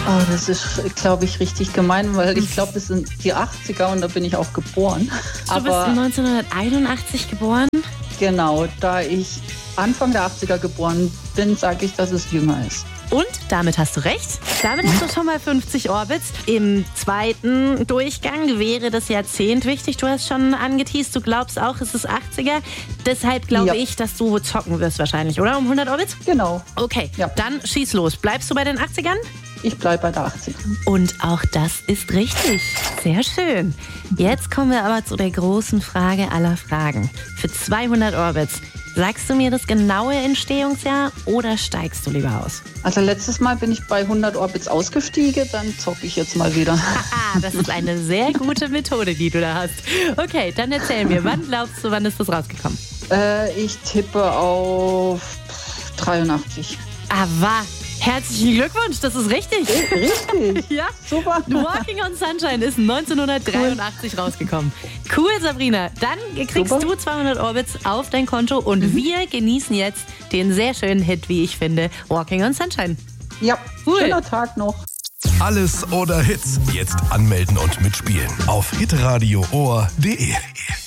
Oh, das ist, glaube ich, richtig gemein, weil ich glaube, das sind die 80er und da bin ich auch geboren. Du bist 1981 geboren? Genau, da ich Anfang der 80er geboren bin, sage ich, dass es jünger ist. Und damit hast du recht. Damit hast du schon mal 50 Orbits. Im zweiten Durchgang wäre das Jahrzehnt wichtig. Du hast schon angeteast, du glaubst auch, es ist 80er. Deshalb glaube ich, dass du zocken wirst wahrscheinlich, oder? Um 100 Orbits? Genau. Okay, dann schieß los. Bleibst du bei den 80ern? Ich bleibe bei der 80er. Und auch das ist richtig. Sehr schön. Jetzt kommen wir aber zu der großen Frage aller Fragen. Für 200 Orbits, sagst du mir das genaue Entstehungsjahr oder steigst du lieber aus? Also letztes Mal bin ich bei 100 Orbits ausgestiegen, dann zocke ich jetzt mal wieder. Haha, das ist eine sehr gute Methode, die du da hast. Okay, dann erzähl mir, wann glaubst du, wann ist das rausgekommen? Ich tippe auf 83. Aber herzlichen Glückwunsch, das ist richtig. Richtig. Ja, super. Walking on Sunshine ist 1983 rausgekommen. Cool, Sabrina. Dann kriegst du 200 Orbits auf dein Konto und wir genießen jetzt den sehr schönen Hit, wie ich finde, Walking on Sunshine. Ja, cool. Schöner Tag noch. Alles oder Hits. Jetzt anmelden und mitspielen auf hitradio.de.